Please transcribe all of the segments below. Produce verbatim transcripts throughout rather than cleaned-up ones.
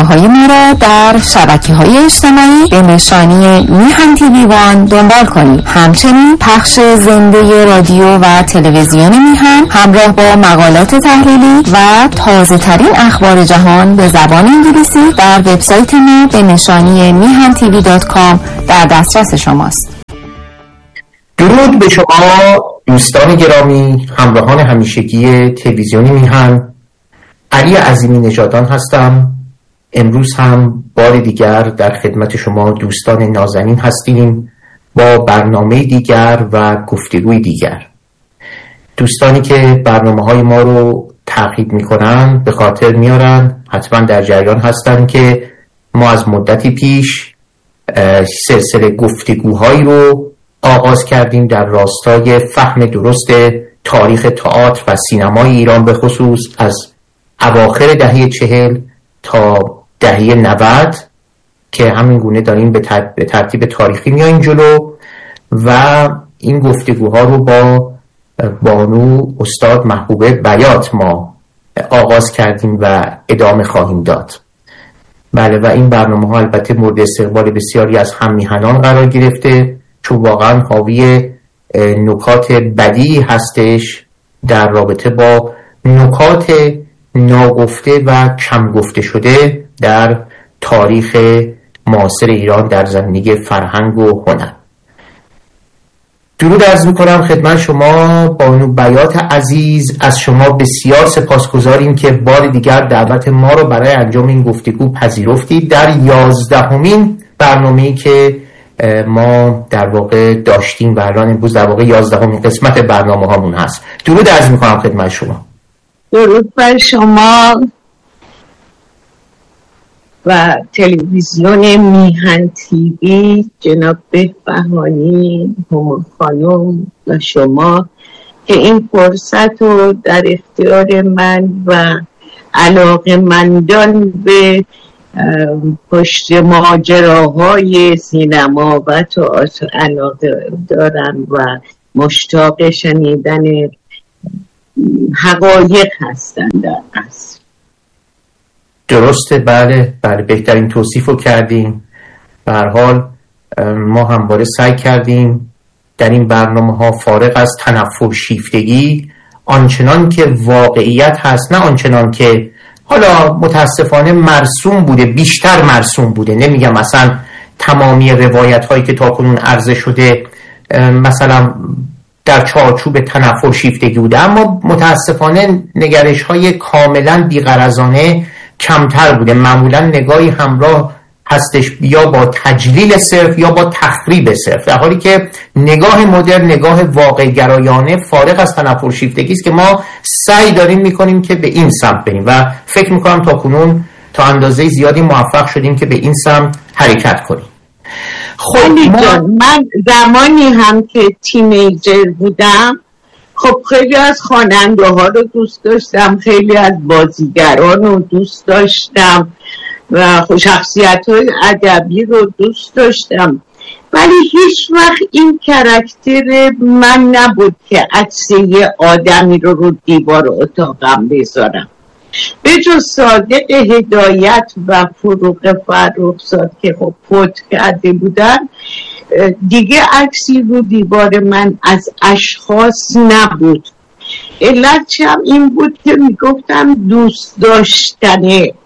برنامه‌های ما را در شبکه‌های اجتماعی به نشانی میهن تیوی وان دنبال کنید. همچنین پخش زنده رادیو و تلویزیون میهن همراه با مقالات تحلیلی و تازه ترین اخبار جهان به زبان انگلیسی در وبسایت ما به نشانی میهن تیوی دات کام در دسترس شماست. درود به شما دوستان گرامی، همراهان همیشگی تلویزیون میهن. علی عظیمی نژادان هستم. امروز هم بار دیگر در خدمت شما دوستان نازنین هستیم با برنامه دیگر و گفتگوی دیگر. دوستانی که برنامه‌های ما رو تعقیب می‌کنن به خاطر میارن، حتما در جریان هستن که ما از مدتی پیش سلسله گفتگوهایی رو آغاز کردیم در راستای فهم درست تاریخ تئاتر و سینمای ایران، به خصوص از اواخر دهه چهل تا دهه نود که همین گونه داریم به ترتیب تاریخی میاییم جلو و این گفتگوها رو با بانو استاد محبوبه بیات ما آغاز کردیم و ادامه خواهیم داد. بله، و این برنامه ها البته مورد استقبال بسیاری از هم میهنان قرار گرفته، چون واقعا حاوی نکات بدی هستش در رابطه با نکات ناگفته و کم گفته شده در تاریخ معاصر ایران در زمینه فرهنگ و هنر. درود عرض می‌کنم خدمت شما بانو بیات عزیز. از شما بسیار سپاسگزاریم که بار دیگر دعوت ما رو برای انجام این گفتگو پذیرفتید در یازدهمین برنامه‌ای که ما در واقع داشتیم و الان امروز در واقع یازدهمین قسمت برنامه هامون هست. درود عرض می‌کنم خدمت شما. درود بر شما و تلویزیون میهن تیوی، جناب بهبهانی، هما خانم و شما که این فرصت رو در اختیار من و علاقه‌مندان به پشت ماجراهای سینما و تئاتر علاقه دارن و مشتاق شنیدن حقایق هستن در اصل. درسته، بله بله، بهترین توصیف رو کردیم. به هر حال ما همواره سعی کردیم در این برنامه ها فارغ از تنفر شیفتگی، آنچنان که واقعیت هست، نه آنچنان که حالا متاسفانه مرسوم بوده، بیشتر مرسوم بوده، نمیگم مثلا تمامی روایت هایی که تا کنون عرضه شده مثلا در چارچوب تنفر شیفتگی بوده، اما متاسفانه نگرش های کاملا بی‌غرضانه کمتر بوده. معمولا نگاهی همراه هستش یا با تجلیل صرف یا با تخریب صرف، در حالی که نگاه مدرن نگاه واقع گرایانه فارغ از تنفر شیفتگی است که ما سعی داریم میکنیم که به این سمت بریم و فکر میکنم تا کنون تا اندازه زیادی موفق شدیم که به این سمت حرکت کنیم. خب ما... من زمانی هم که تینیجر بودم خب خیلی از خواننده ها رو دوست داشتم، خیلی از بازیگران رو دوست داشتم و شخصیت های ادبی رو دوست داشتم، ولی هیچ وقت این کرکتر من نبود که عکسه آدمی رو رو دیوار اتاقم بذارم. به جز صادق هدایت و فروغ فرخزاد که خب فوت کرده بودن، دیگه عکسی رو دیوار من از اشخاص نبود. علتش هم این بود که میگفتم دوست داشتن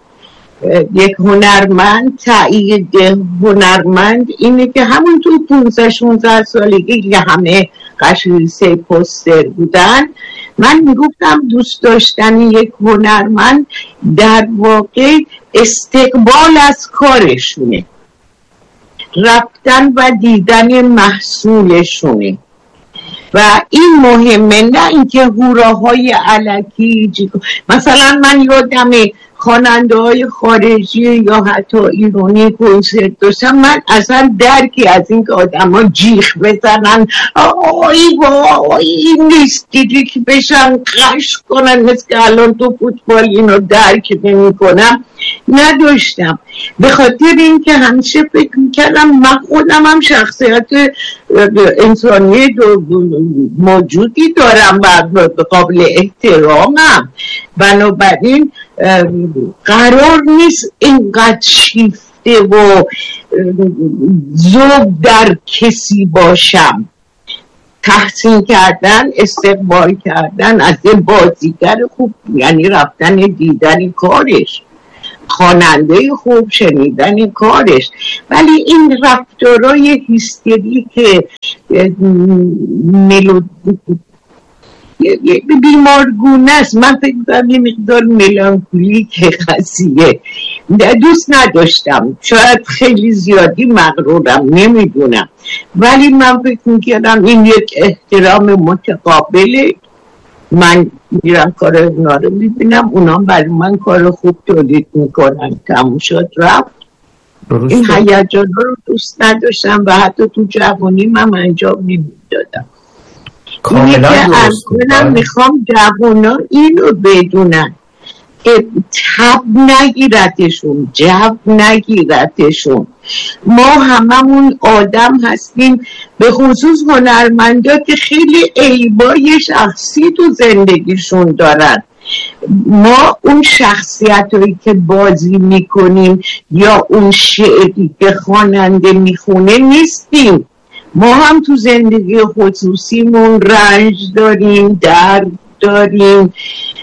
یک هنرمند، تایید هنرمند اینه که همون تو پونزده شونزده سالگی که همه قشریسه پوستر بودن، من میگفتم دوست داشتن یک هنرمند در واقع استقبال از کارشونه، رفتن و دیدن محصولشونه و این مهمه، نه اینکه هوراهای الکی. مثلا من یادم خواننده های خارجی یا حتی ایرانی کنسرت داشتم، من اصلا درکی از این که آدم ها جیغ بزنن آی وای نیستیریک بشن قش کنن مثل که الان تو فوتبال اینو درک نمی کنم نداشتم. به خاطر این که همیشه فکر میکردم من خودم هم شخصیت انسانی موجودی دارم و قابل احترامم، بنابراین قرار نیست اینقدر شیفته و ذوق در کسی باشم. تحسین کردن، استقبال کردن از یه بازیگر خوب، یعنی رفتن دیدن کارش، خواننده خوب شنیدن کارش. ولی این رفتارای هیستری که ملودی بیمارگونه است، من فکر کنم یه مقدار ملانکولیک قضیه دوست نداشتم. شاید خیلی زیادی مغرورم، نمیدونم، ولی من فکر میکردم این یک احترام متقابله. من میرم کار اونا رو میبینم، اونا برای من کار خوب تولید میکنن، تموم شد رفت. این هیجان رو دوست نداشتم و حتی تو جوانی من انجام نمیدادم. اینی که اصلا میخوام جوانا اینو بدونن که تب نگیرتشون، جو نگیرتشون. ما هممون آدم هستیم، به خصوص هنرمندا که خیلی عیبای شخصی تو زندگیشون دارن. ما اون شخصیت هایی که بازی میکنیم یا اون شعری که خواننده میخونه نیستیم. ما هم تو زندگی خصوصیمون رنج داریم، درد داریم،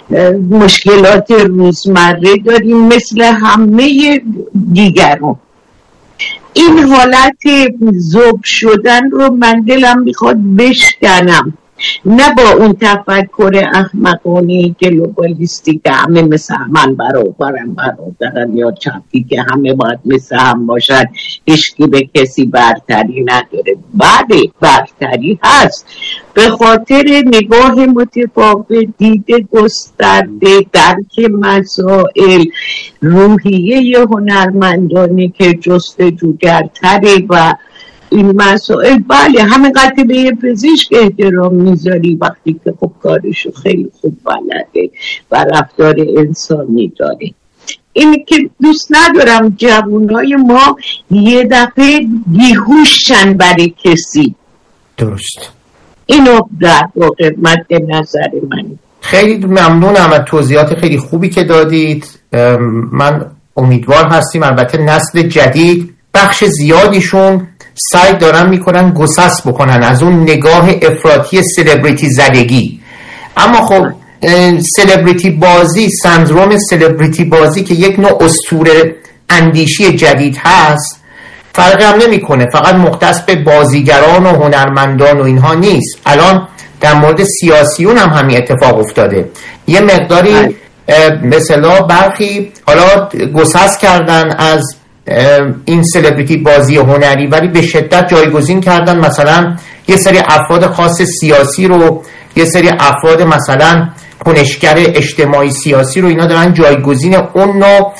مشکلات روزمره داریم مثل همه دیگران. این حالت ذوب شدن رو من دلم میخواد بشکنم، نه با اون تفکر احمقانه گلوبالیستی که همه مثل من برابرن برابرن یا چپی که همه باید مثل هم باشن، هیچکی به کسی برتری نداره. بله برتری هست، به خاطر نگاه متفاوت، دید گسترده، درک مسائل، روحیه هنرمندانی که جستجوگرتره و این مسائل. بله همینقدر به یه پزشک احترام میذاری وقتی که خب کارشو خیلی خوب بلده و رفتار انسانی داره. این که دوست ندارم جوانای ما یه دفعه بیهوشن برای کسی. درست. اینو در واقع مد نظر من. خیلی ممنونم از توضیحات خیلی خوبی که دادید. من امیدوار هستیم البته نسل جدید بخش زیادیشون سعی دارن میکنن گسست بکنن از اون نگاه افراطی سلبریتی زدگی. اما خب سلبریتی بازی، سندروم سلبریتی بازی که یک نوع اسطوره اندیشی جدید هست، فرقی هم نمیکنه فقط مختص به بازیگران و هنرمندان و اینها نیست. الان در مورد سیاسیون هم همین اتفاق افتاده. یه مقداری مثلا برخی حالا گسست کردن از این سلبریتی بازی هنری، ولی به شدت جایگزین کردن مثلا یه سری افراد خاص سیاسی رو، یه سری افراد مثلا کنشگر اجتماعی سیاسی رو، اینا دارن جایگزین اون نوع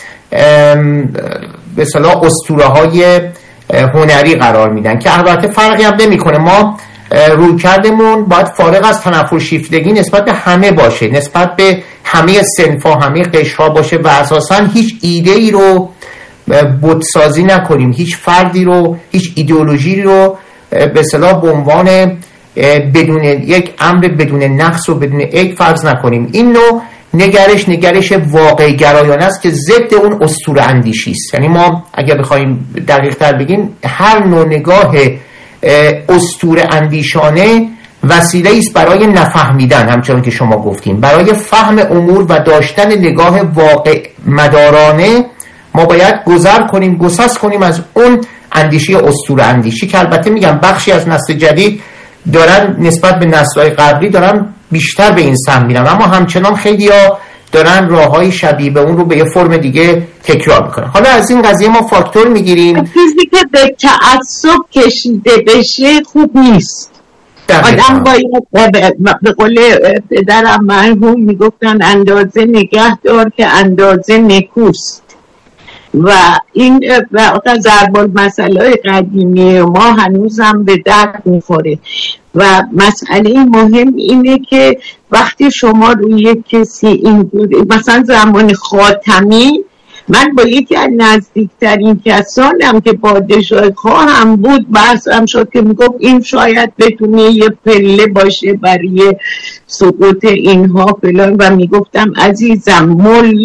به اصطلاح اسطوره‌های هنری قرار میدن که البته فرقی هم نمی‌کنه. ما رویکردمون باید فارغ از تنفر شیفتگی نسبت به همه باشه، نسبت به همه صنف‌ها، همه قشرها باشه و اساساً هیچ ایده‌ای رو بتسازی نکنیم، هیچ فردی رو، هیچ ایدئولوژی رو به اصطلاح به عنوان بدون یک امر بدون نقص و بدون عیب فرض نکنیم. این نوع نگرش نگرش واقع گرایانه است که ضد اون اسطوره اندیشی است. یعنی ما اگر بخوایم دقیق تر بگیم، هر نوع نگاه اسطوره اندیشانه وسیله است برای نفهمیدن، همچنان که شما گفتیم، برای فهم امور و داشتن نگاه واقع مدارانه. ما باید گذر کنیم، گسست کنیم از اون اندیشه اسطوره اندیشی که البته میگم بخشی از نسل جدید دارن نسبت به نسل‌های قبلی دارن بیشتر به این سمت میرن، اما همچنان خیلی‌ها دارن راههای شبیه به اون رو به یه فرم دیگه تکرار میکنن. حالا از این قضیه ما فاکتور میگیریم. چیزی که به تعصب کشیده بشه خوب نیست. آدم باید به قول پدرم مرحوم میگفتن اندازه نگه دار که اندازه نکوست. و این ضرب المثل قدیمی ما هنوزم به درد میخوره و مسئله مهم اینه که وقتی شما روی کسی این مثلا زمان خاتمی، من با یکی از نزدیکترین کسانم که پادشاه خواهم بود بحثم شد که میگفت این شاید بتونه یه پله باشه برای سقوط اینها فلان و میگفتم عزیزم، ملا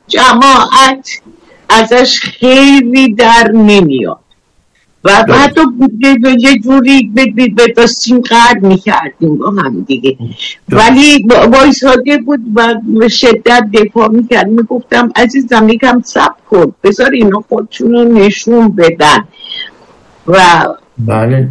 جماعت ازش خیلی در نمیاد و حتی یه جوری به دستیم قرد میکردیم با هم دیگه، ولی وایساده بود و شدت دفاع میکرد. میگفتم عزیزم یکم صبر کن، بذار اینا خودشونو نشون بدن. و بله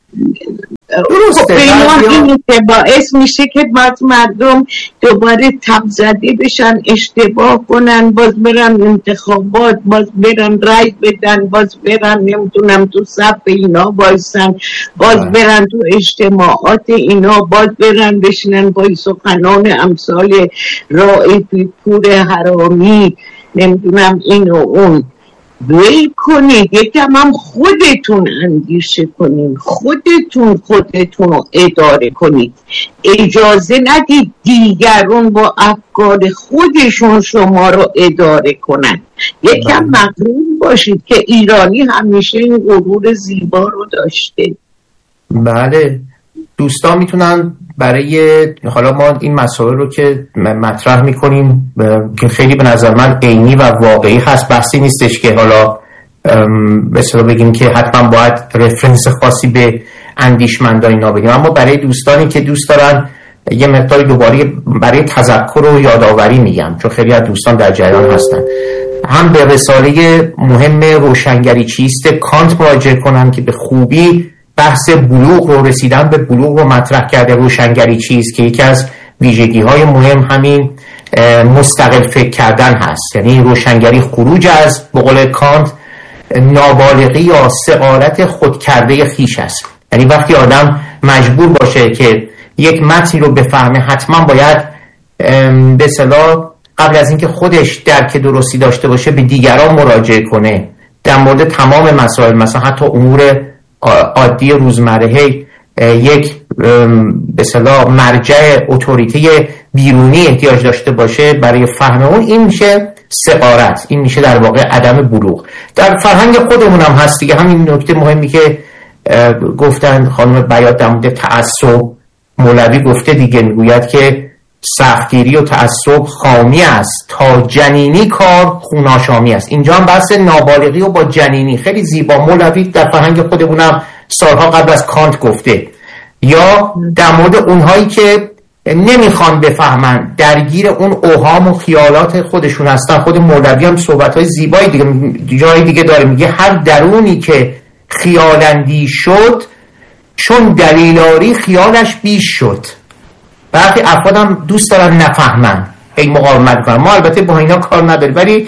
درسته، اینو که باعث میشه که باز مردم دوباره تب زده بشن، اشتباه کنن، باز برن انتخابات، باز برن رای بدن، باز برن نمیدونم تو صف اینا بایستن، باز برن تو اجتماعات اینا، باز برن بشنن با سخنان امثال رائفی پور حرامی، نمیدونم این و اون. ویل کنید، یکم هم خودتون اندیشه کنید، خودتون خودتون رو اداره کنید، اجازه ندید دیگران با افکار خودشون شما رو اداره کنن. یکم مغرور باشید که ایرانی همیشه این غرور زیبا رو داشته. بله، دوستان میتونن برای حالا ما این مسائل رو که مطرح میکنیم که خیلی به نظر من عینی و واقعی هست، بحثی نیستش که حالا به اصطلاح بگیم که حتما باید رفرنس خاصی به اندیشمندان اینا بگیم، اما برای دوستانی که دوست دارن یه مقداری دوباره برای تذکر و یادآوری میگم، چون خیلی از دوستان در جریان هستن، هم به رساله مهم روشنگری چیست کانت مراجعه کنن که به خوبی بحث بلوغ رو، رسیدن به بلوغ رو مطرح کرده. روشنگری چیست که یکی از ویژگی های مهم همین مستقل فکر کردن هست، یعنی روشنگری خروج از به قول کانت نابالغی یا سغالت خودکرده خیش است. یعنی وقتی آدم مجبور باشه که یک متنی رو بفهمه، حتما باید به اصطلاح قبل از اینکه خودش درک درستی داشته باشه به دیگران مراجعه کنه در مورد تمام مسائل، مثلا حتی امور عادی روزمره، یک به اصطلاح مرجع اتوریته بیرونی احتیاج داشته باشه برای فهم اون. این میشه سقارت، این میشه در واقع عدم بلوغ. در فرهنگ خودمون هم هست دیگه. همین نکته مهمی که گفتن خانم بیات در مورد تعصب، مولوی گفته دیگه، میگوید که سختگیری و تعصب خامی است، تا جنینی کار خوناشامی است. اینجا هم بحث نابالغی و با جنینی خیلی زیبا مولوی در فرهنگ خودمونم سالها قبل از کانت گفته. یا در مورد اونهایی که نمیخوان بفهمن، درگیر اون اوهام و خیالات خودشون هستن، خود مولوی هم صحبت‌های زیبایی دیگه جای دیگه داره، میگه هر درونی که خیالندی شد، چون دلیلاری خیالش بیش شد. برخی افراد هم دوست دارن نفهمن، هی مقاومت کنن. ما البته با اینا کار نداریم، ولی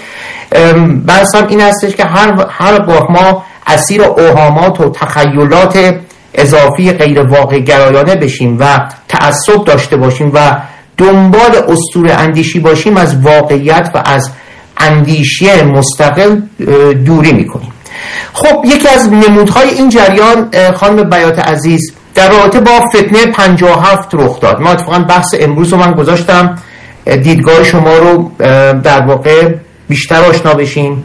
بحث هم این هستش که هر هر بار ما اسیر اوهامات و تخیلات اضافی غیر واقع گرایانه بشیم و تعصب داشته باشیم و دنبال اسطوره اندیشی باشیم، از واقعیت و از اندیشه مستقل دوری میکنیم. خب یکی از نمودهای این جریان خانم بیات عزیز در رابطه با فتنه پنجاه و هفت رخ داد. ما اتفاقا بحث امروز رو من گذاشتم دیدگاه شما رو در واقع بیشتر آشنا بشیم.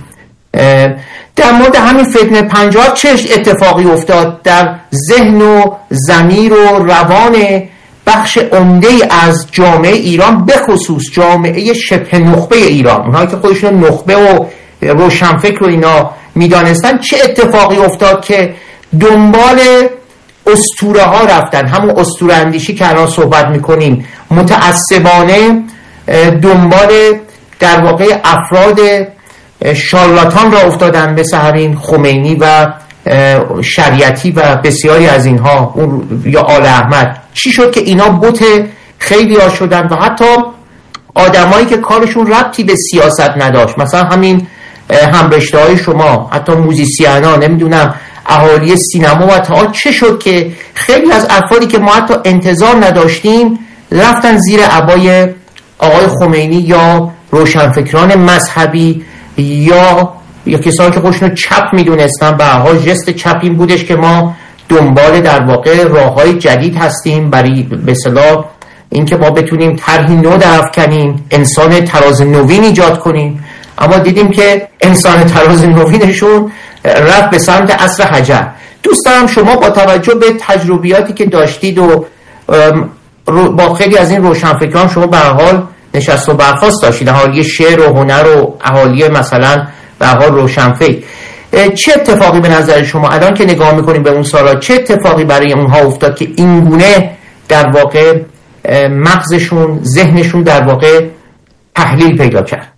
در مورد همین فتنه پنجاه و هفت چه اتفاقی افتاد در ذهن و ضمیر و روان بخش عمده‌ای از جامعه ایران، به خصوص جامعه شبه نخبه ایران، اونهایی که خودشون نخبه و روشنفکر و اینا میدانستن، چه اتفاقی افتاد که دنبال اسطوره ها رفتن، همون اسطوره اندیشی که الان صحبت میکنیم، متعصبانه دنبال در واقع افراد شارلاتان را افتادن، مثل همین خمینی و شریعتی و بسیاری از اینها، اون یا آل احمد. چی شد که اینا بت خیلی ها شدن و حتی آدمایی که کارشون ربطی به سیاست نداشت، مثلا همین همرشته های شما، حتی موزیسیانا، نمیدونم اهالی سینما و تئاتر، چه شد که خیلی از افرادی که ما حتی انتظار نداشتیم رفتن زیر عبای آقای خمینی یا روشنفکران مذهبی یا یا کسانی که خودشون چپ میدونستن. به هر حال ژست چپ این بودش که ما دنبال در واقع راههای جدید هستیم برای به اصطلاح اینکه ما بتونیم طرحی نو درافکنیم، انسان تراز نوین ایجاد کنیم. اما دیدیم که انسان تراز نوینشون رفت به سمت عصر حجر. دوست دارم شما با توجه به تجربیاتی که داشتید و با خیلی از این روشنفکران شما به هر حال نشست و برخاست داشتید، اهالی شعر و هنر و اهالی مثلا به هر حال روشنفکر. چه اتفاقی به نظر شما الان که نگاه میکنیم به اون سالا، چه اتفاقی برای اونها افتاد که این گونه در واقع مغزشون، ذهنشون در واقع تحلیل پیدا کرد؟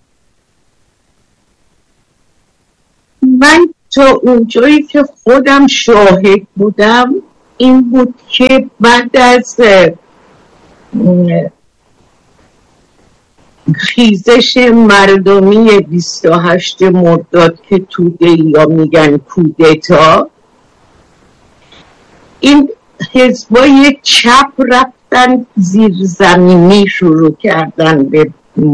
من تا اونجایی که خودم شاهد بودم این بود که بعد از خیزش مردمی بیست و هشت مرداد که توده یا میگن کودتا، این حزبای چپ رفتن زیر زمینی شروع کردن به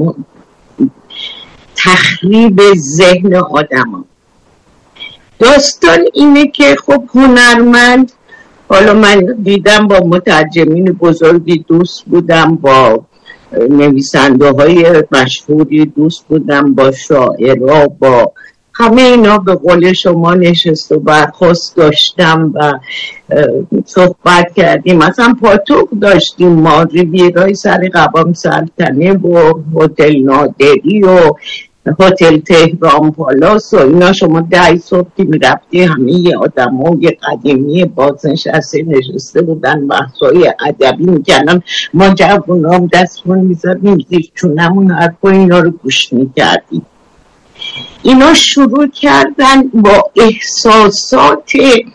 تخریب ذهن آدم ها. داستان اینه که خب هنرمند، حالا من دیدم با مترجمین بزرگی دوست بودم، با نویسنده های مشهوری دوست بودم، با شاعرها، با همه اینا به قول شما نشست و برخاست داشتم و صحبت کردیم. مثلا پاتوق داشتیم ما، ریویرای سر قبام سلطنه و هتل نادری و هتل تهران پالاس و اینا. شما ده صبح که میرفتی همه آدم های قدیمی بازنشسته نشسته بودن، بحثای ادبی میکنن، ما جوانام دستمون میزدیم زیر چونمون، حرفا اینا رو گوش میکردیم. اینا شروع کردن با احساسات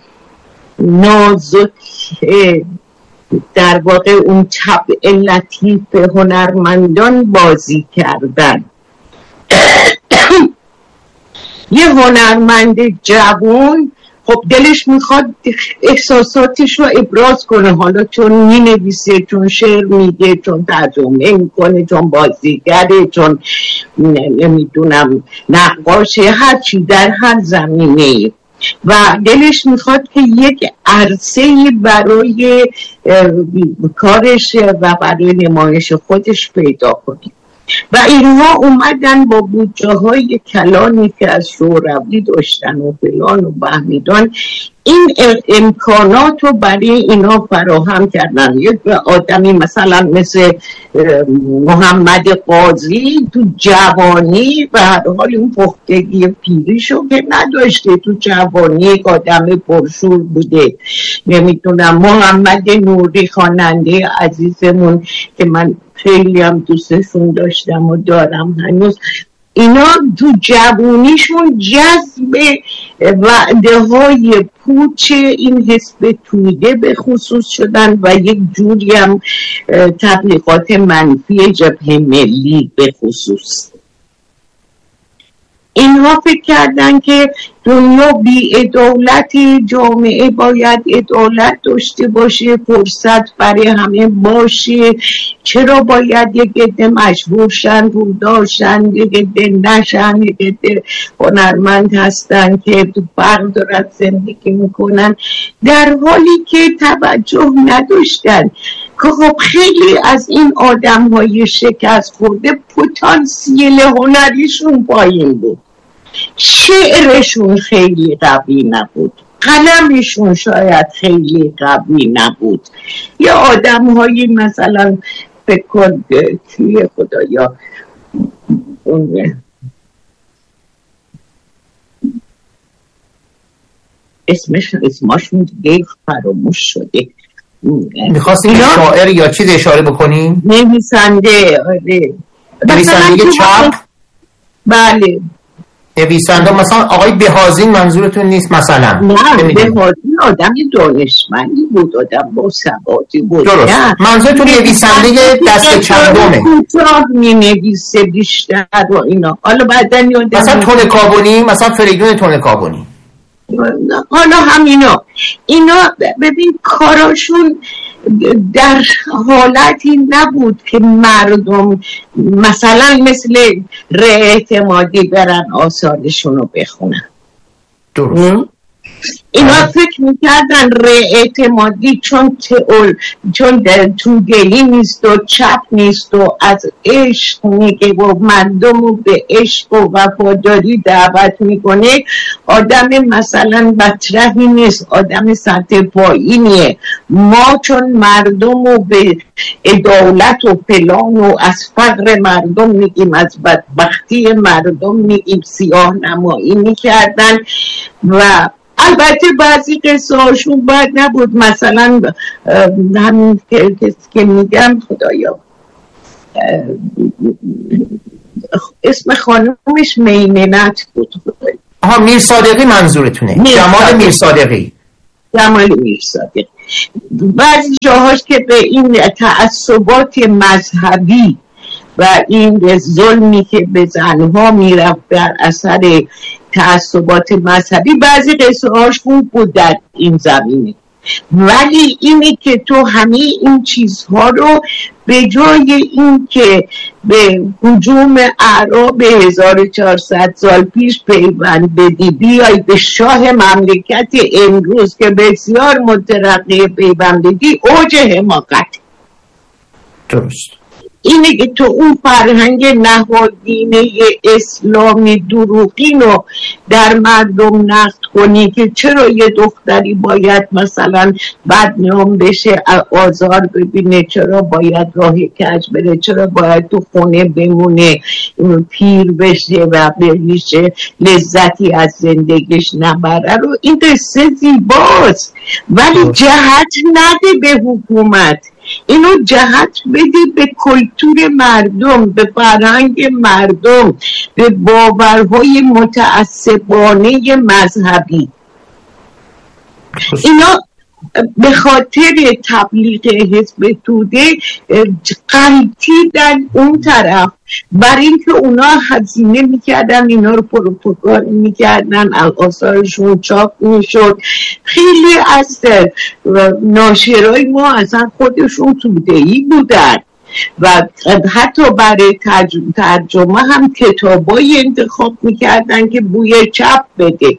نازک در واقع اون طبع لطیف هنرمندان بازی کردن. یه هنرمند جوان خب دلش میخواد احساساتش رو ابراز کنه، حالا چون مینویسه، چون شعر میگه، چون ترجمه میکنه، چون بازیگره، چون نمیدونم نقاشه، هر چی در هر زمینه، و دلش میخواد که یک عرصه برای کارش و برای نمایش خودش پیدا کنه. و اینها اومدن با بودجه های کلانی که از شوروی داشتن و فلان و بهمیدان این امکانات رو برای اینا فراهم کردن. یک آدمی مثلا مثل محمد قاضی تو جوانی و هر حال اون پختگی پیریشو که نداشته، تو جوانی یک آدم پرشور بوده. نمیدونم محمد نوری خواننده عزیزمون که من خیلی هم دوستشون داشتم و دارم هنوز، اینا تو جوانیشون جذب وعده های پوچ این حزب توده به خصوص شدن و یک جوری هم تبلیغات منفی جبهه ملی به خصوص. اینها فکر کردن که دنیا بی عدالتی، جامعه باید عدالت داشته باشه، فرصت برای همه باشه، چرا باید یک عده مجبور شن رو داشتن، یک عده نشن، یک عده هنرمند هستن که تو فرق دارد زندگی میکنن، در حالی که توجه نداشتن که خب خیلی از این آدم های شکست خورده پتانسیل هنریشون پایین بود، شعرشون خیلی قوی نبود، قلمشون شاید خیلی قوی نبود. یه آدم هایی مثلا فکر کن توی خدایا اسمش اسمشون دیگه فراموش شده. میخواستیم شاعر یا چیز اشاره بکنیم؟ نویسنده. آره نویسنده چپ؟ بله نویسنده مثلا آقای بهازین منظورتون نیست مثلا؟ نه بهازین آدم دانشمندی بود، آدم با ثباتی بود. درست. منظورتون نویسنده دست چندمه؟ کوتاه می نویسه بیشتر و اینا. حالا بعدن یادم مثلا تون کابونی، مثلا فریدون تون کابونی، حالا همینا اینا ببین کاراشون در حالتی نبود که مردم مثلا مثل ره اعتمادی برن آثارشون رو بخونن. درست. اینا فکر میکردن اعتمادی چون تئول چون توگلی نیست و چپ نیست و از عشق میگه و مردم رو به عشق و وفاداری دعوت میکنه، آدم مثلا مطرحی نیست، آدم سطح پایینیه. ما چون مردم رو به عدالت و فلان و از فقر مردم میگیم، از بدبختی مردم میگیم، سیاه نمایی میکردن. و البته بعضی قصه هاشون بد نبود، مثلا همین که, که میگم خدایا اسم خانومش میمنت بود. آها میر صادقی منظورتونه؟ میر جمال میر صادقی. جمال میر صادقی بعضی جاهاش که به این تعصبات مذهبی و این ظلمی که به زنها میرفت در اثر تعصبات مذهبی، بعضی قصه هاش خوب بود در این زمینه. ولی اینه که تو همه این چیزها رو به جای این که به هجوم اعراب هزار و چهارصد سال پیش پیوند بدی، بیای به شاه مملکت امروز که بسیار مترقی پیوند بدی، اوج حماقت. درست. اینه که تو اون فرهنگ نهادینه اسلامی دروغین رو در مردم نقد کنی که چرا یه دختری باید مثلا بدنام بشه، آزار ببینه، چرا باید راه کج بره، چرا باید تو خونه بمونه، پیر بشه و بریشه لذتی از زندگیش نبره رو. این قصه زیباست ولی جهت نده به حکومت، اینو جهت بدی به کلتور مردم، به فرهنگ مردم، به باورهای متعصبانه مذهبی. اینا به خاطر تبلیغ حزب توده قلتیدن اون طرف، برای اینکه اونا هزینه میکردن اینا رو پروپاگاندا میکردن، آثارشون چاپ میشد. خیلی از ناشرای ما اصلا خودشون توده‌ای بودن و حتی برای ترجمه هم کتابای انتخاب میکردن که بوی چپ بده.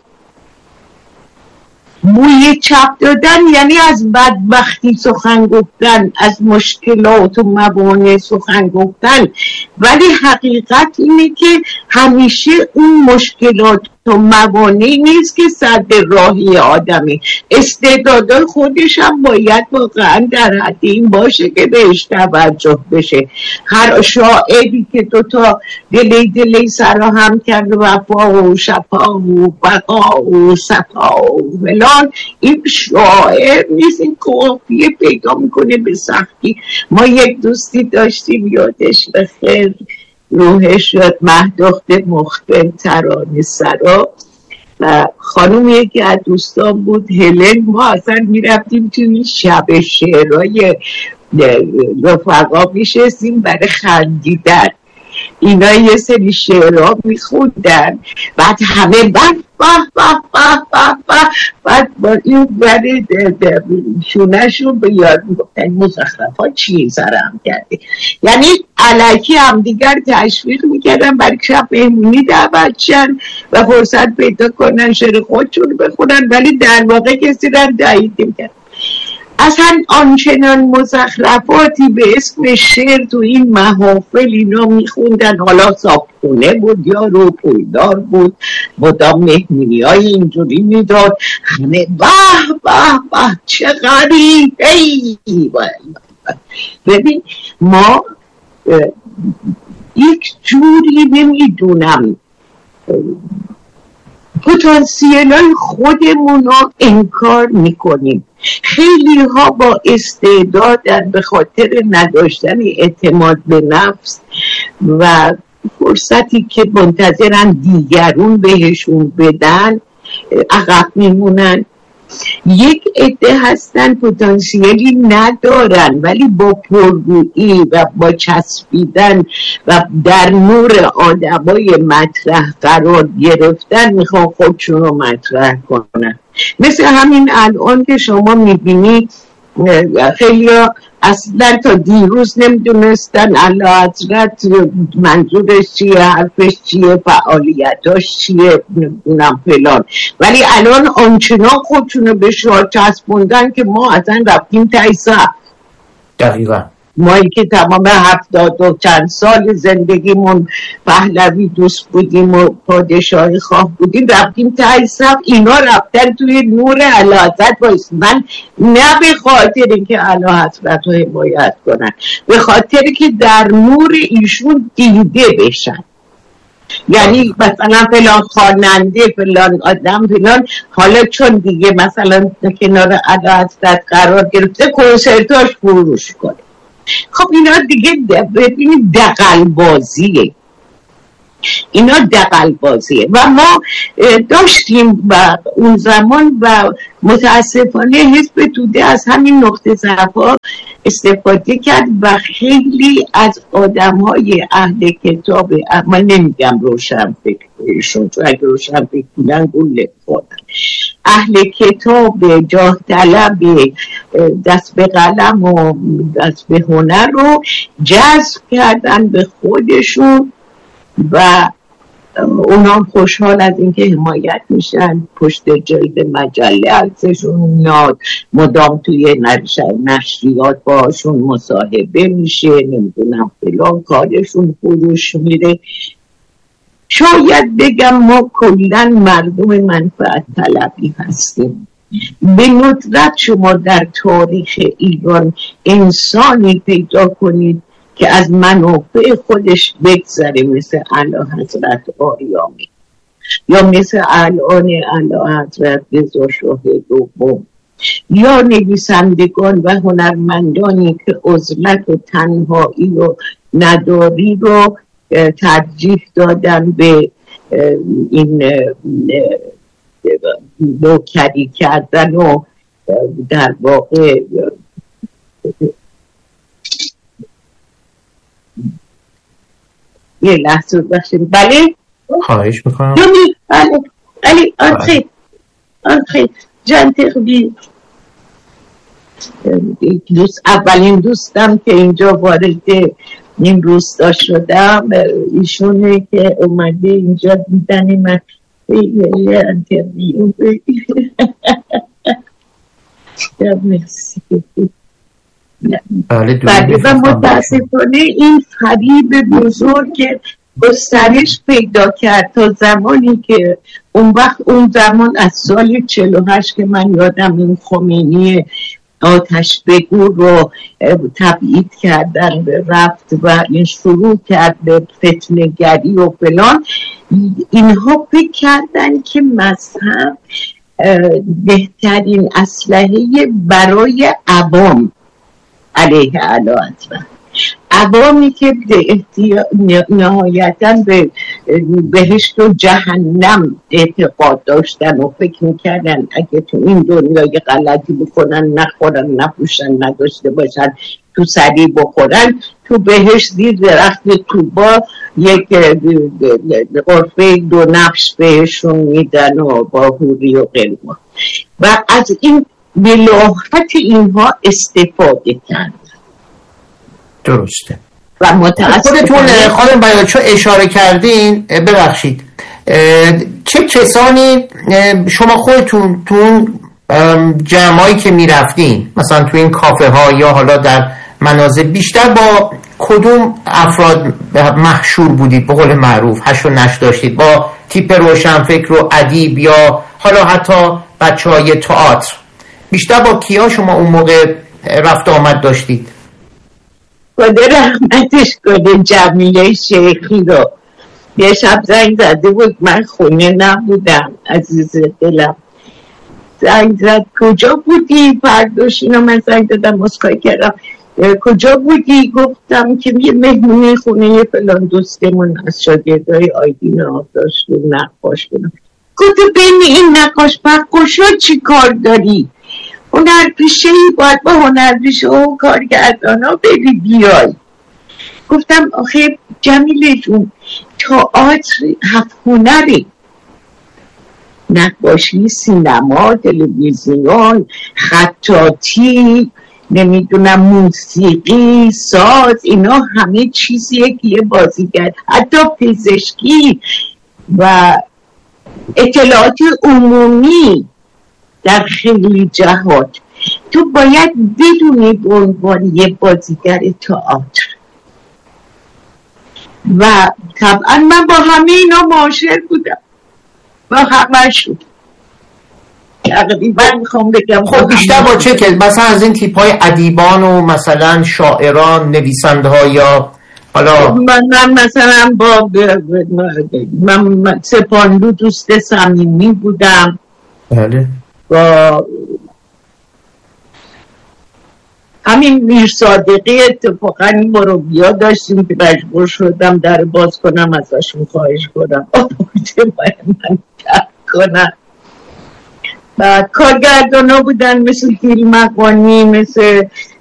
بوی چپ دادن یعنی از بدبختی سخن گفتن، از مشکلات و موانع سخن گفتن، ولی حقیقت اینه که همیشه اون مشکلات و موانعی نیست که صد راهی آدمه. استعدادهای خودش هم باید واقعا در حد این باشه که بهش توجه بشه. هر شاعری که تو تا دلی دلی سرا هم کرد وفا و شفا و بقا و صفا و فلان، این شاعر نیست، این کافیه پیدا میکنه به سختی. ما یک دوستی داشتیم یادش بخیر، روحش شد، مهدخت مختل ترانه سرا، و خانوم یکی از دوستان بود هلن. ما اصلا میرفتیم توی شب شعرهای رفقا میشستیم برای خندیدن، اینا یه سری شعرها میخوندن، بعد همه بعد بح بح بح بح بح بعد با این برای شونهشون به یاد میگفتن مزخرف ها چی سرم کرده. یعنی علکی هم دیگر تشویق میکردن برای شب مهمونی دعوت شن و فرصت پیدا کنن شعر خودشون بخونن، ولی در واقع کسی را دعیت میکردن. اصلا آنچنان مزخرفاتی به اسم شعر تو این محافل اینا میخوندن. حالا صابخونه بود یا رو پویدار بود، مدام مهمونی های اینجوری میداد، همه به به به چه غریبه ای. ببین ما یک جوری نمیدونم پتانسیل های خودمون رو انکار میکنیم. خیلی ها با استعدادن، به خاطر نداشتن اعتماد به نفس و فرصتی که منتظرن دیگرون بهشون بدن عقب میمونن. یک عده هستن پتانسیلی ندارن ولی با پرگویی و با چسبیدن و در نور آدمای مطرح قرار گرفتن میخوان خودشون رو مطرح کنن. مثل همین الان که شما میبینید خیلی اصلا تا دیروز نمیدونستن اعلی حضرت منظورش چیه، حرفش چیه، فعالیتاش چیه، نمیدونم فلان. ولی الان آنچنان خودشونو به شعار چسبوندن که ما اصلا رفتیم ته صف. دقیقا مایی که تمام هفتاد و چند سال زندگیمون پهلوی دوست بودیم و پادشاهی خواه بودیم، رفتیم ته صف، اینا رفتن توی نور اعلی حضرت وایسادن، نه به خاطر اینکه اعلی حضرت رو حمایت کنن، به خاطر که در نور ایشون دیده بشن. یعنی مثلا فلان خواننده، فلان آدم، فلان، حالا چون دیگه مثلا کنار اعلی حضرت قرار گرفته کنسرتاش فروش کنه. خب اینا دیگه ببینید دغل بازیه، اینا دغل بازیه و ما داشتیم و اون زمان و متاسفانه حزب توده از همین نقطه ضعف استفاده کرد و خیلی از آدم های اهل کتاب، اما نمیگم روشن فکرشون، چون اگه روشن فکر بودن گوله خودن، اهل کتاب، جاه طلب، دست به قلم و دست به هنر رو جذب کردن به خودشون و اونا خوشحال از اینکه حمایت میشن، پشت جلد مجله ازشون میاد، مدام توی نشریات باشون مصاحبه میشه، نمیدونم فلان، کارشون فروش میره. شاید بگم ما کلن مردم منفعت طلبی هستیم. به ندرت شما در تاریخ ایران انسانی پیدا کنید که از منافع خودش بگذره مثل اعلی حضرت آریامی یا مثل الان اعلی حضرت رضا شاه دوم یا نویسندگان و هنرمندانی که عزلت و تنهایی و نداری رو ترجیح دادن به این نوکری کردن و در واقع یه لحظه بخشید. بله خواهش میکنم. بله بله آنخید آنخید جان تقبیل دوست، اولین دوستم که اینجا وارد این روستا شدم ایشونه که اومده اینجا دیدن من یه انترویو مرسی. بله و متاسفانه این فریب بزرگ گسترش پیدا کرد تا زمانی که اون وقت اون زمان از سال چهل و هشت که من یادم این خمینی آتش بگو رو تبعید کردن رفت و این شروع کرد به فتنه‌گری و فلان، اینها فکر کردن که مذهب بهترین اسلحه برای عوام علیه اعلی حضرت، عوامی که نهایتاً به بهشت و جهنم اعتقاد داشتن و فکر میکردن اگه تو این دنیای غلطی بکنن، نخورن، نپوشن، نداشته باشن، تو سری بخورن، تو بهشت زیر درخت توبا یک غرفه دو نقش بهشون میدن و با حوری و غیره و از این بلاحت اینها استفاده کرد. درسته. و متاسفانه خودتون خانم بیاچو اشاره کردین، ببخشید، چه کسانی شما خودتون تو اون جمعایی که میرفتین مثلا تو این کافه ها یا حالا در منازل بیشتر با کدوم افراد محشور بودید؟ به قول معروف هش و نش داشتید با تیپ روشنفکر و ادیب یا حالا حتی بچه های تئاتر؟ بیشتر با کیا شما اون موقع رفت آمد داشتید؟ خدا رحمتش کنه جمیله شیخی رو یه شب زنگ زده بود، من خونه نبودم، عزیز دلم زنگ زد کجا بودی؟ فرداش اینو من زنگ دادم مسکای کردم کجا بودی؟ گفتم که یه مهمونی خونه یه فلان دوستمون از شاگردای آیدین آفداش رو نقاش کنم. گفتم بین این نقاش پقاشا چی کار داری؟ هنرپیشه ای باید با هنرپیشه و کارگردان ها بری بیای. گفتم آخه جمیله جون تئاتر هفت هنری، نقاشی، سینما، تلویزیون، خطاطی، نمیدونم موسیقی، ساز، اینا همه چیزیه که یه بازیگر، حتی پزشکی و اطلاعات عمومی در خیلی جهات تو باید بدونی به عنوان یه بازیگر تئاتر. و طبعا من با همه اینا معاشر بودم، با همه شد تقریبا. میخوام بگم خب بیشتر با چه که مثلا از این تیپ های ادیبان و مثلا شاعران، نویسنده ها، یا حالا من, من مثلا با من, من سپاندو دوست صمیمی بودم. بله. با همین میر صادقی اتفاقا این مربیا داشتیم که مجبور شدم در باز کنم ازشون خواهش کنم آبوده باید من ترک کنم. و کارگردان ها بودن مثل فیلمقانی، مثل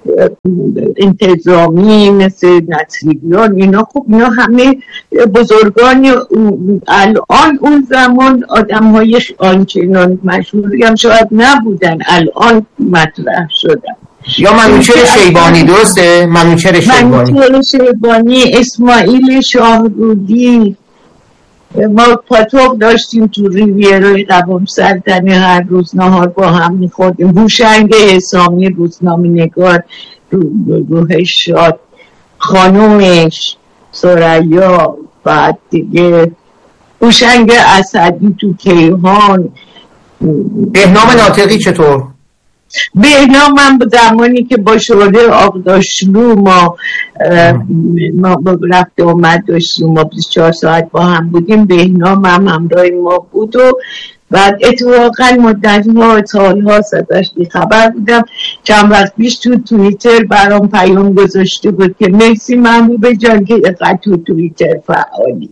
انتظامی، مثل نصیریان، اینا خب اینا همه بزرگان. الان اون زمان آدم های آنچنان مشهوری هم شاید نبودن، الان مطرح شدن. یا منوچهر شیبانی، درسته؟ منوچهر شیبانی منوچهر شیبانی، اسماعیل شاهرودی. ما پاتوق داشتیم تو ریویرای قوام سلطنه، هر روز نهار با هم میخوردیم. هوشنگ حسامی روزنامه نگار، روحش شاد، خانومش ثریا، بعد دیگه هوشنگ اسدی تو کیهان. بهنام ناطقی چطور؟ بهنام من زمانی که با شعله آقداشلو ما ما رفت اومد داشتیم، ما بیست و چهار ساعت با هم بودیم، بهنام هم همراه ما بود و بعد اتفاقا مدت ها سالها ازش بیخبر بودم. چند وقت پیش تو توییتر برام پیام گذاشته بود که مرسی محبوب جان که اقعد تو توییتر فعالی.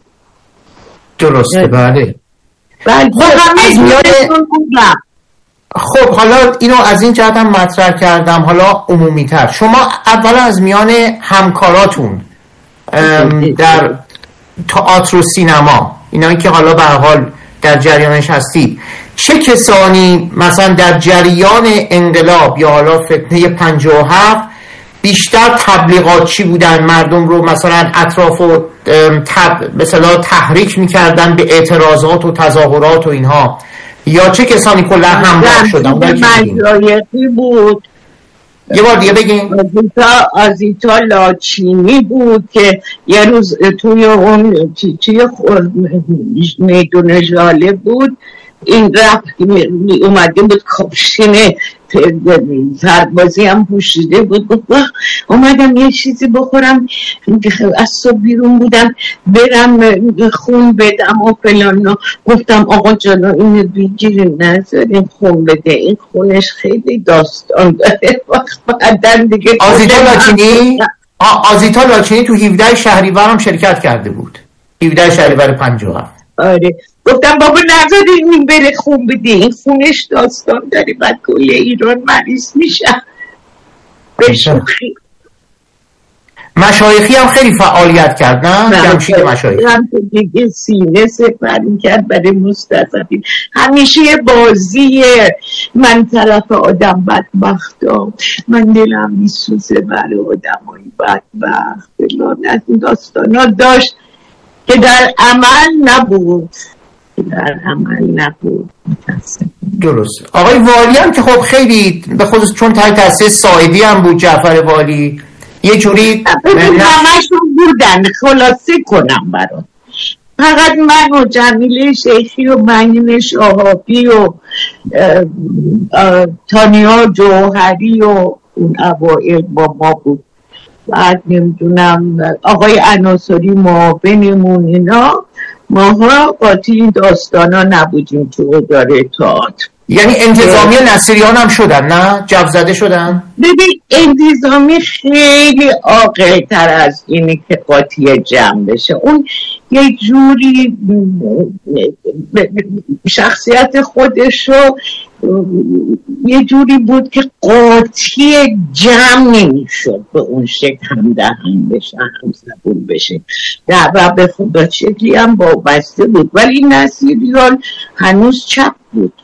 درسته. بله بله خب همه میاره بودم. خب حالا اینو از این جهت هم مطرح کردم، حالا عمومی تر. شما اولا از میان همکاراتون در تئاتر و سینما، اینایی که حالا به هر حال در جریانش هستید، چه کسانی مثلا در جریان انقلاب یا حالا فتنه پنجاه و هفت بیشتر تبلیغاتچی بودن، مردم رو مثلا اطراف و تب... مثلا تحریک میکردن به اعتراضات و تظاهرات و اینها، یا چه کسانی کلا همراه شدن؟ مجایقی بود. یه بار دیگه بگیم. آزیتا آزیتا لاچینی بود که یه روز توی اون چیچی میدون ژاله بود، این رفت اومده بود کپشین سربازی هم پوشیده بود، گفت اومدم یه چیزی بخورم، از صبح بیرون بودم برم خون بدم و فلان. گفتم آقا جانا اینو بگیر نذاریم خون بده، این خونش خیلی داستان داره. وقت بعدن دیگه آزیتا لاچینی آزیتا لاچینی تو هفده شهریور هم شرکت کرده بود، هفده شهریور پنجاه و هفت. آره گفتم بابا نذارین این بره خون بده، این خونش داستان داره، بعد کل ایران مریض میشن. بشوخی مشایخی هم خیلی فعالیت کرد، نه؟ جمشید مشایخی هم دیگه سینه سپری کرد برای مستضعفین. همیشه بازیه من طرف آدم بدبختا، من دلم میسوزه برای آدم های بدبخت، لعنت این داستان ها داشت که در عمل نبود در عمل نبود درست. آقای والی هم که خب خیلی به خودش چون تحت تاثیر ساعدی هم بود، جعفر والی یه جوری همشون بودن. خلاصه کنم برات، فقط من و جمیله شیخی و معین شاهابی و تانیا جوهری و اون اوائل با ما بود. بعد نمیدونم آقای عناصری معاونمون، اینا ماها قاطی این داستان ها نبودیم تو اداره تئاتر. یعنی انتظامی نصیریان هم شدن، نه؟ جو زده شدن؟ ببین انتظامی خیلی عاقل تر از اینه که قاطی جمع بشه. اون یه جوری شخصیت خودشو یه جوری بود که قاطی جمع نمیشد به اون شکل همدهن بشه، همزبون بشه. دعوا به خود شکلی هم وابسته بود، ولی نصیریان هنوز چپ بود.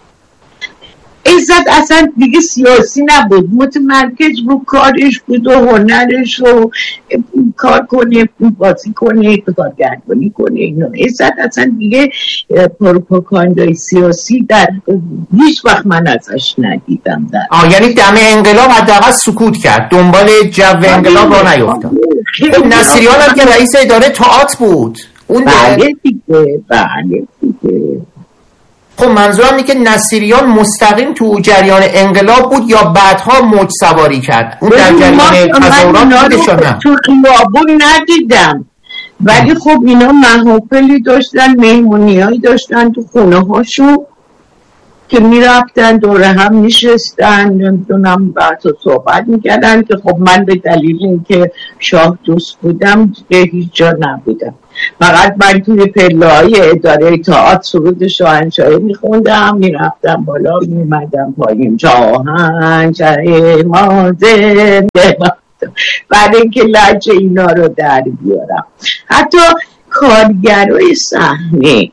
عزت اصلا دیگه سیاسی نبود، متمرکز رو کارش بود و هنرش رو کار کنه، بازی کنه، کارگردانی کنه. اینا عزت اصلا دیگه پروپاگاندای سیاسی در هیچ وقت من ازش ندیدم. در آه یعنی دم انقلاب حداقل سکوت کرد، دنبال جو انقلاب را نیفتاد. خب نصیریان هم که رئیس اداره تئاتر بود اون بله دیگه بله دیگه. خب منظورم اینه که نصیریان مستقیم تو جریان انقلاب بود یا بعدها موج سواری کرد؟ اون در جریان تظاهرات بودش یا نه؟ تو خیابون ندیدم، ولی خب اینا محافلی داشتن، مهمونیایی داشتن تو خونه هاشون که میرفتن دور هم میشستن، نمیدونم بعد صحبت میکردن که خب من به دلیل اینکه شاه دوست بودم به هیچ جا نبودم. فقط من توی پله‌های اداره تئاتر سرود شاهنشاهی میخوندم، میرفتم بالا میمدم پایین، شاهنشاه ما زنده باد، بعد اینکه لهجه اینا رو در بیارم. حتی کارگرای صحنه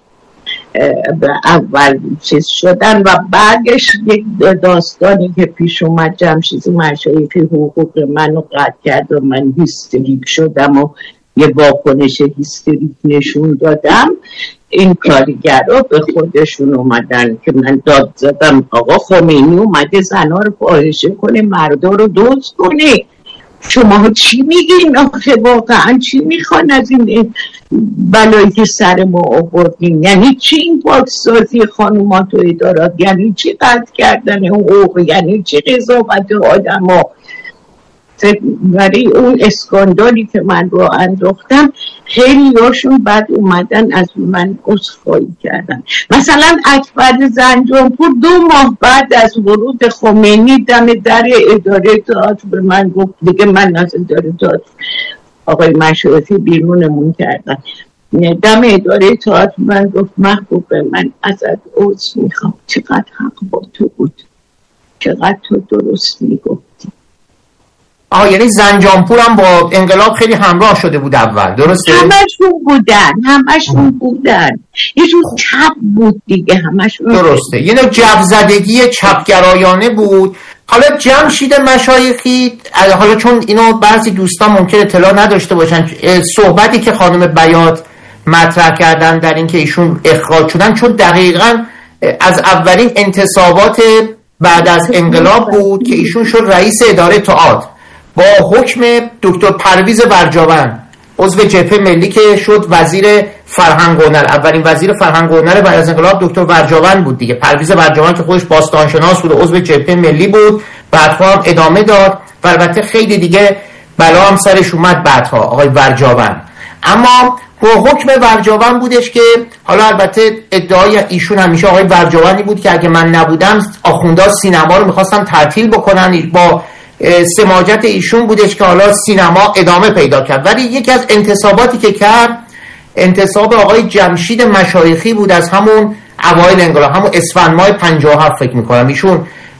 اول چیز شدن و بعدش یک داستانی که پیش اومد، جمشید مشایخی حقوق منو قطع کرد و من هیستریک شدم و یه واکنش هیستریک نشون دادم. این کارگرها به خودشون اومدن که من داد زدم آقا خمینی اومده زنها رو فاحشه کنه، مردا رو دزد کنه، شما چی میگین؟ آخه واقعا چی میخوان از این بلایی که سر ما آوردین؟ یعنی چی این پاکسازی خانومات و ادارات؟ یعنی چی قطع کردن حقوق؟ یعنی چی قضاوت آدم ها؟ برای اون اسکاندالی که من رو انداختم خیلی هاشون بعد اومدن از من عذرخواهی کردن. مثلا اکبر زنجانپور دو ماه بعد از ورود خمینی دم در اداره تئاتر به من گفت، دیگه من از اداره تئاتر آقای مشایخی بیرونمون کردن، دم اداره تئاتر من گفت محبوب من ازت عذر میخوام، چقدر حق با تو بود، چقدر تو درست میگفتی. آه یعنی زنجانپور هم با انقلاب خیلی همراه شده بود اول، درسته؟ همشون بودن همشون بودن یه جور چپ بود دیگه، همشون درسته، یه نوع جبزدگی چپگرایانه بود. حالا جمشید مشایخی، حالا چون اینو بعضی دوستان ممکن اطلاع نداشته باشن، صحبتی که خانم بیات مطرح کردن در این که ایشون اخراج شدن چون دقیقاً از اولین انتصابات بعد از انقلاب بود که ایشون شد رئیس اداره تئاتر با حکم دکتر پرویز برجاون، عضو جبهه ملی که شد وزیر فرهنگ و هنر. اولین وزیر فرهنگ و هنر بعد از انقلاب دکتر برجاون بود دیگه. پرویز برجاون که خودش باستانشناس بود و عضو جبهه ملی بود، بعدها هم ادامه داد و البته خیلی دیگه بلا هم سرش اومد بعدها آقای برجاون. اما با حکم برجاون بودش که حالا البته ادعای ایشون همیشه آقای برجاونی بود که اگه من نبودم آخوندا سینما رو می‌خواستن تعطیل بکنن، با سماجت ایشون بودش که حالا سینما ادامه پیدا کرد. ولی یکی از انتصاباتی که کرد انتصاب آقای جمشید مشایخی بود از همون اوایل انقلاب، همون اسفند ماه پنجاه و هفت فکر میکنم ایشون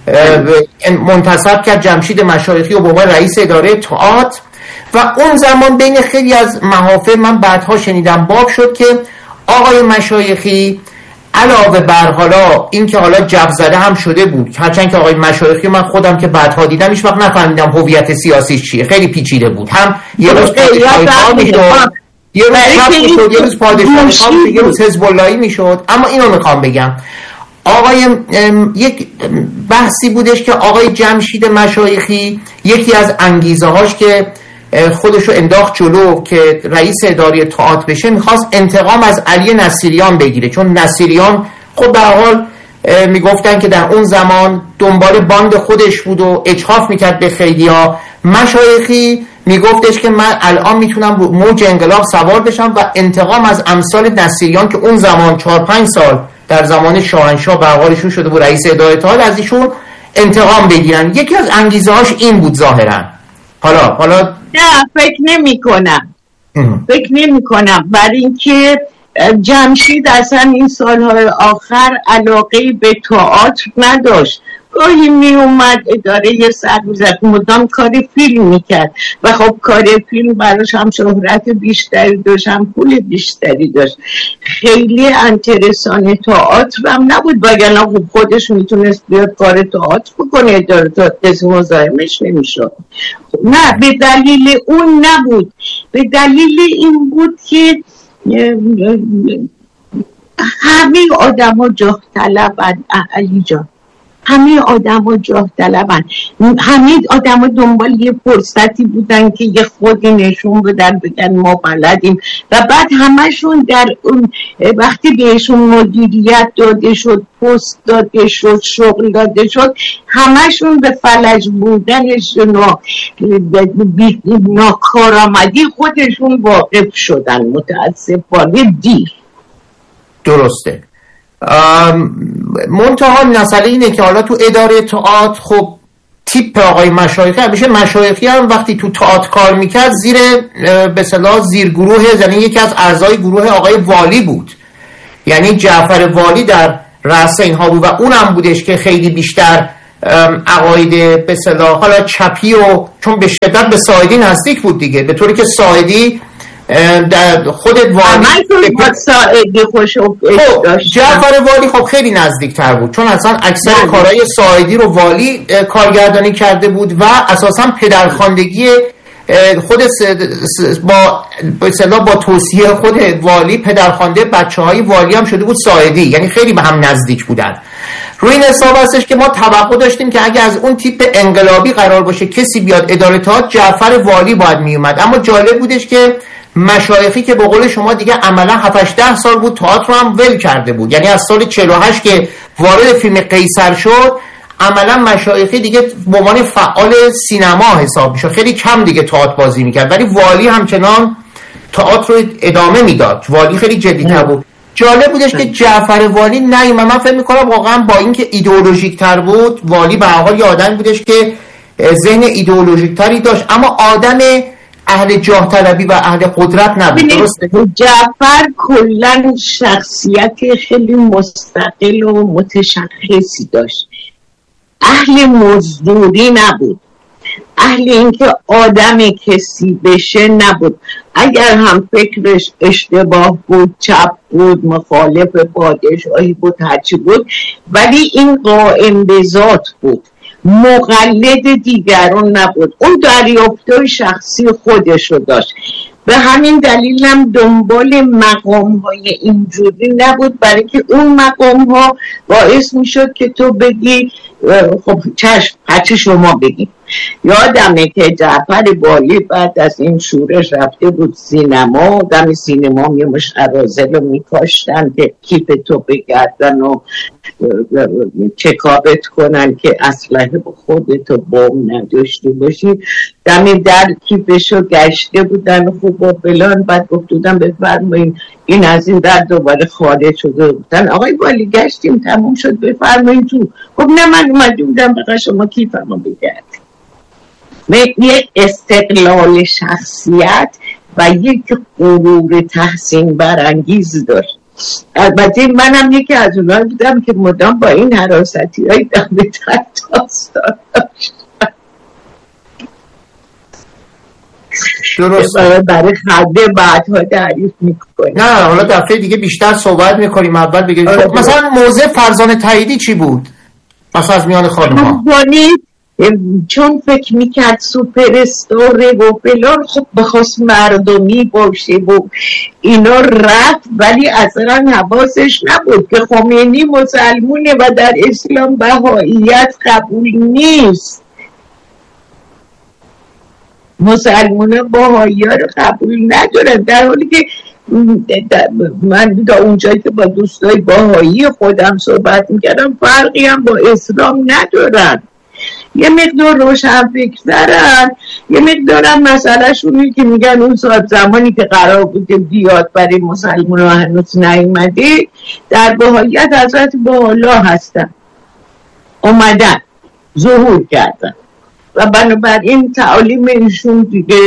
منتصب کرد جمشید مشایخی و به عنوان رئیس اداره تئاتر. و اون زمان بین خیلی از محافل من بعدها شنیدم باب شد که آقای مشایخی علاوه بر حالا این که حالا جب زده هم شده بود، هرچند که آقای مشایخی من خودم که بعدها دیدم هیچ وقت نفهمیدم هویت سیاسیش چیه، خیلی پیچیده بود. هم یه روز پادشاهی میشد، یه روز چپ میشد، یه روز پادشاهی میشد، یه روز حزب اللهی میشد. اما اینو میخوام بگم آقای یک بحثی بودش که آقای جمشید مشایخی یکی از انگیزه هاش که خودشو انداخت جلو که رئیس اداره تئاتر بشه، میخواست انتقام از علی نصیریان بگیره، چون نصیریان خب به هر حال میگفتن که در اون زمان دنبال باند خودش بود و اجحاف میکرد به خیلیا. مشایخی میگفتش که من الان میتونم موج انقلاب سوار بشم و انتقام از امثال نصیریان که اون زمان چهار پنج سال در زمان شاهنشاه به حالشون شده بود رئیس اداره تئاتر، از ایشون انتقام بگیرن. یکی از انگیزه هاش این بود ظاهرا. حالا حالا نه فکر نمی کنم فکر نمی کنم برای اینکه جمشید اصلا این سالهای آخر علاقه به تئاتر نداشت، گاهی می اومد اداره یه سر میزد، مدام کار فیلم میکرد و خب کار فیلم براش هم شهرت بیشتری داشت، هم پول بیشتری داشت. خیلی انترسان تئاتر هم نبود، وگرنه خب خودش میتونست بیاد کار تئاتر بکنه، اداره تئاتر کسی مزاحمش نمیشد. نه، به دلیل اون نبود، به دلیل این بود که همه آدم ها جاه طلبن. علی جان، همه آدم ها جاه طلبن، همه آدم ها دنبال یه فرصتی بودن که یه خودی نشون بدن بگن ما بلدیم، و بعد همشون در اون وقتی بهشون مدیریت داده شد، پست داده شد، شغل داده شد، همشون به فلج بودنش ناکارآمدی خودشون واقف شدن، متاسفانه دیر. درسته. منتها مسئله اینه که حالا تو اداره تئاتر خب تیپ آقای مشایخی همیشه مشایخی هم وقتی تو تئاتر کار میکرد زیر به اصطلاح زیر گروه، یعنی یکی از اعضای گروه آقای والی بود، یعنی جعفر والی در رأس اینها بود و اونم بودش که خیلی بیشتر عقاید به اصطلاح حالا چپی و چون به شدت به ساعدی نزدیک بود دیگه، به طوری که ساعدی در خود والی جعفر والی خب خیلی نزدیک تر بود، چون اصلا اکثر کارهای ساعدی رو والی کارگردانی کرده بود و اساسا پدرخواندگی خود با به اصطلاح با توصیه خود والی پدرخوانده بچه‌های والی هم شده بود ساعدی، یعنی خیلی به هم نزدیک بودن. روی این حساب هستش که ما توقع داشتیم که اگه از اون تیپ انقلابی قرار باشه کسی بیاد اداره تئاتر، جعفر والی باید می اومد. اما جالب بودش که مشایخی که به قول شما دیگه عملا هفت ده سال بود تئاتر رو هم ول کرده بود، یعنی از سال چهل و هشت که وارد فیلم قیصر شد عملا مشایخی دیگه به عنوان فعال سینما حساب میشه، خیلی کم دیگه تئاتر بازی میکرد، ولی والی همچنان تئاتر رو ادامه میداد. والی خیلی جدی‌تر بود. جالب بودش که جعفر والی نه، من فکر میکنم واقعا با اینکه ایدئولوژیک تر بود، والی به هر حال یه آدم بودش که ذهن ایدئولوژیک تری داشت، اما آدم اهل جاه طلبی و اهل قدرت نبود. درسته؟ جعفر کلا شخصیت خیلی مستقل و متشخصی داشت، اهل مزدوری نبود، اهل اینکه آدم کسی بشه نبود. اگر هم فکرش اشتباه بود، چپ بود، مخالف پادشاهی بود، هرچی بود، ولی این قائم به ذات بود، مقلد دیگران نبود، اون دریافتای شخصی خودش رو داشت. به همین دلیل هم دنبال مقام های اینجوری نبود، برای که اون مقام ها باعث می شد که تو بگی خب چشم هرچی شما بگی. یادمه که جعفر والی بعد از این شورش رفته بود سینما، دم سینما می مشعرازل رو می کاشتن که کیف تو بگردن و چکابت کنن که اسلحه به خودتو بام نداشته باشی. دم در کیفشو گشته بودن خوب و فلان، بعد گفتودن بفرمایین این از این در دوباره خارج شده بودن. آقای والی گشتیم تموم شد بفرمایین تو. خب نه من اومده بودم بقیه شما کیفمو بگرد. یک استقلال شخصیت و یک غرور تحسین برانگیز داشت. البته منم یکی از اونها بودم که مدام با این حراستی های دمه در داستان داشت. درست برای خنده بعدها تعریف میکنیم. نه حالا دفعه دیگه بیشتر صحبت میکنیم. اول بگید مثلا موضع فرزانه تاییدی چی بود؟ مثلا از میان خانم ها چون فکر میکرد سوپر استاره و فلان، خب بخواست مردمی باشه و اینا رفت، ولی اصلا حواسش نبود که خمینی مسلمونه و در اسلام بهاییت قبول نیست. مسلمانه بهایی ها رو قبول ندارن، در حالی که من تا اونجایی که با دوستای بهایی خودم صحبت میکردم فرقی هم با اسلام ندارن. یه مقدار روشن فکر دارن، یه مقدار هم مسئله شونی که میگن اون ساعت زمانی که قرار بوده بیاد برای مسلمان ها هنوز نیومده، در بهاییت حضرت بالا هستن، اومدن ظهور کردن و بنابراین تعالیم ایشون دیگه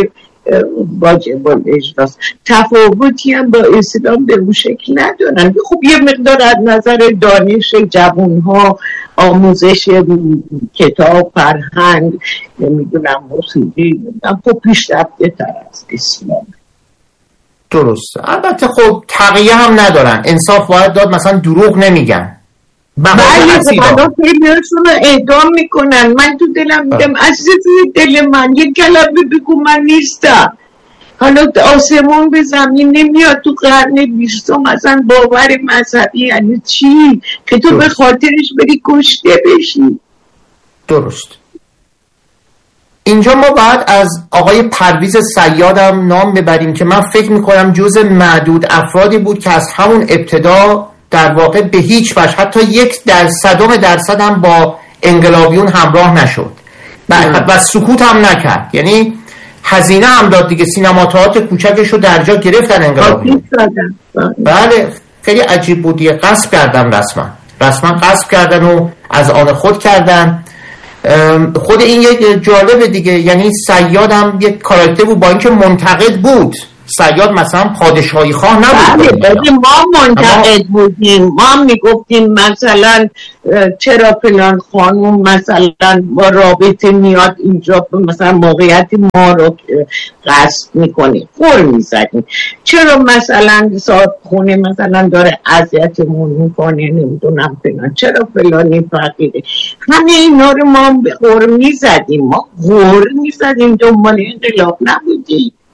واجب الاجراست. تفاوتی هم با اسلام به اون شکل ندارن. خب یه مقدار از نظر دانش جوانها، آموزش کتاب، فرهنگ، نمیدونم موسیقی، خب پیشرفته تر از اسلام. درسته. البته خب تقیه هم ندارن، انصاف باید داد، مثلا دروغ نمیگن. بله خب خیلیشون رو اعدام میکنن. من تو دلم میگم عزیز دل من یک کلمه بگو من نیستم. حالا آسمون به زمین نمیاد. تو قرن بیستم مثلا باور مذهبی یعنی چی که تو به خاطرش بری کشته بشی؟ درست. اینجا ما باید از آقای پرویز صیادم نام ببریم که من فکر میکنم جز معدود افرادی بود که از همون ابتدا در واقع به هیچ وجه حتی یک در صدم درصد هم با انقلابیون همراه نشد و, و سکوت هم نکرد. یعنی هزینه هم داد دیگه، سینما تئاتر کوچکش رو در جا گرفتن انقلابیون. بله خیلی عجیب بود دیگه، غصب کردن رسما رسما غصب کردن و از آن خود کردن. خود این یک جالبه دیگه، یعنی صیاد هم یک کاراکتر بود با اینکه منتقد بود. صیاد مثلا پادشاهی خواه نبود. بله ما منتقد بودیم، ما میگفتیم مثلا چرا فلان خانوم مثلا با رابطه میاد اینجا مثلا موقعیت ما رو غصب میکنه، خور میزدیم. چرا مثلا صاحب خونه مثلا داره اذیتمون میکنه، نمیدونم فلان، چرا فلانی فقیره. همه اینا رو ما خور میزدیم، ما خور میزدیم، دنبال انقلاب نبودیم.